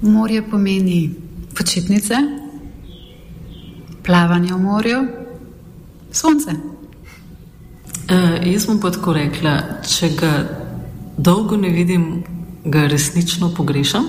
Morje pomeni počitnice, plavanje v morju, sonce. Jaz bom pa tako rekla, če ga dolgo ne vidim, ga resnično pogrešam.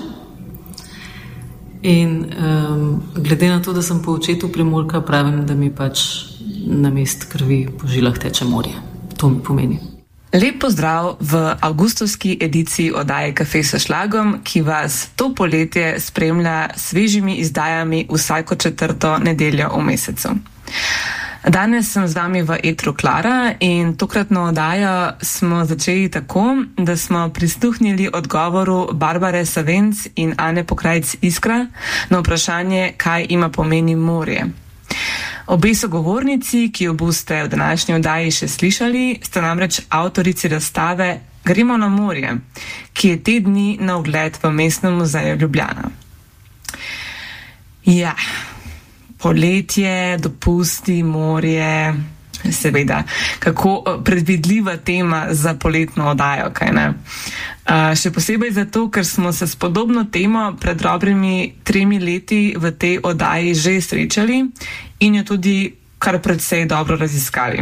In glede na to, da sem po očetu Primorka, pravim, da mi pač namest krvi po žilah teče morje. To mi pomeni. Lep pozdrav v avgustovski ediciji oddaje Kafe s šlagom, ki vas to poletje spremlja s svežimi izdajami vsako 4. nedeljo v mesecu. Danes sem z vami v etru Klara in tokratno oddajo smo začeli tako, da smo prisluhnili odgovoru Barbare Savenc in Ane Pokrajc-Iskra na vprašanje, kaj ima pomeni morje. Obe sogovornici, ki jo boste v današnji oddaji še slišali, sta namreč avtorici razstave Gremo na morje, ki je te dni na ogled v Mestnem muzeju Ljubljana. Ja, poletje, dopusti, morje, seveda, kako predvidljiva tema za poletno oddajo, kaj ne? Še posebej zato, ker smo se s podobno temo pred dobrimi 3 leti v tej oddaji že srečali in jo tudi kar precej dobro raziskali.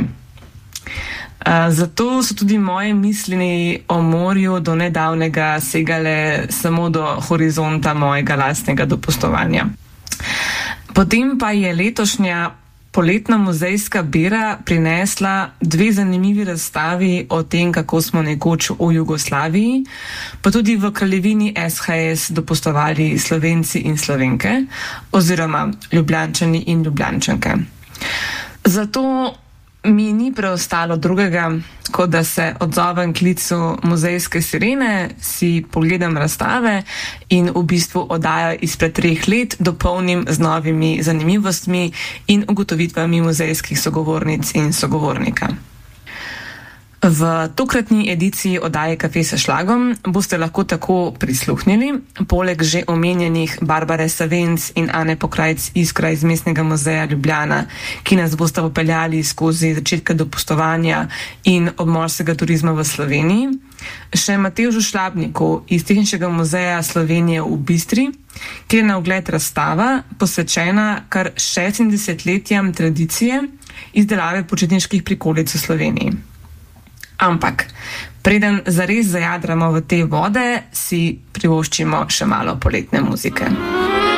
Zato so tudi moje misli o morju do nedavnega segale samo do horizonta mojega lastnega dopustovanja. Potem pa je letošnja poletna muzejska bera prinesla 2 zanimivi razstavi o tem, kako smo nekoč v Jugoslaviji, pa tudi v kraljevini SHS dopustovali Slovenci in Slovenke, oziroma Ljubljančani in Ljubljančanke. Zato mi ni preostalo drugega, kot da se odzovem klicu muzejske sirene, si pogledam razstave in v bistvu oddajo izpred 3 let dopolnim z novimi zanimivostmi in ugotovitvami muzejskih sogovornic in sogovornika. V tokratni ediciji oddaje Kafe s šlagom boste lahko tako prisluhnili, poleg že omenjenih Barbare Savenc in Ane Pokrajc-Iskra iz Mestnega muzeja Ljubljana, ki nas boste popeljali skozi začetka dopustovanja in obmorskega turizma v Sloveniji, še Matevžu Šlabniku iz Tehničnega muzeja Slovenije v Bistri, kjer je na ogled razstava posvečena kar 60-letjem tradicije izdelave počitniških prikolic v Sloveniji. Ampak, preden zares zajadramo v te vode, si privoščimo še malo poletne muzike.